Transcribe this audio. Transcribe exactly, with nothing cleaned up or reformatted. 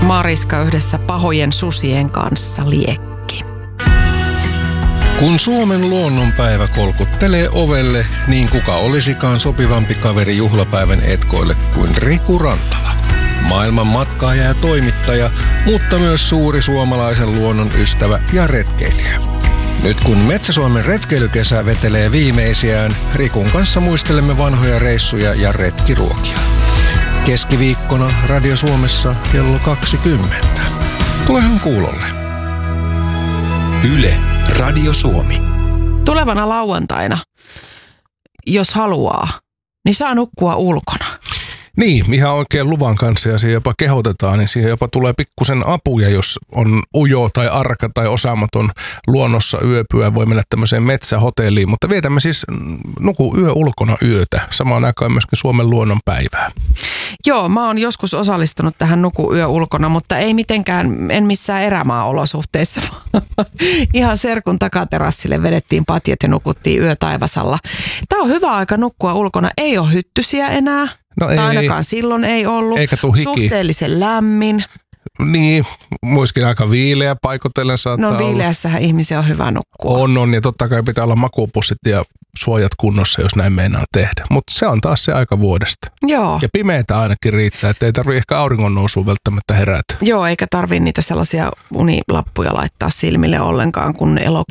Mariska yhdessä pahojen susien kanssa liekki. Kun Suomen luonnonpäivä kolkuttelee ovelle, niin kuka olisikaan sopivampi kaveri juhlapäivän etkoille kuin Riku Rantala. Maailman matkaaja ja toimittaja, mutta myös suuri suomalaisen luonnon ystävä ja retkeilijä. Nyt kun Metsä-Suomen retkeilykesä vetelee viimeisiään, Rikun kanssa muistelemme vanhoja reissuja ja retkiruokia. Keskiviikkona Radio Suomessa kello kaksikymmentä. Tulehan kuulolle. Yle, Radio Suomi. Tulevana lauantaina, jos haluaa, niin saa nukkua ulkona. Niin, ihan oikein luvan kanssa ja siihen jopa kehotetaan, niin siihen jopa tulee pikkusen apuja, jos on ujo tai arka tai osaamaton luonnossa yöpyä, voi mennä tämmöiseen metsähotelliin, mutta vietämme siis nuku yö ulkona yötä, samaan aikaan myöskin Suomen luonnon päivää. Joo, mä oon joskus osallistunut tähän nuku yö ulkona, mutta ei mitenkään, en missään erämaa-olosuhteissa. Ihan serkun takaterassille vedettiin patjat ja nukuttiin yö taivasalla. Tää on hyvä aika nukkua ulkona, ei ole hyttysiä enää. No ei, ainakaan silloin ei ollut. Eikä tuu hiki. Suhteellisen lämmin. Niin, muiskin aika viileä paikotellen saattaa No viileässähän ihmisiä on hyvä nukkua. On, on, ja totta kai pitää olla makupussit ja suojat kunnossa, jos näin meinaa tehdä. Mutta se on taas se aika vuodesta. Joo. Ja pimeätä ainakin riittää, että ei tarvitse ehkä auringon nousuun välttämättä herätä. Joo, eikä tarvitse niitä sellaisia unilappuja laittaa silmille ollenkaan, kun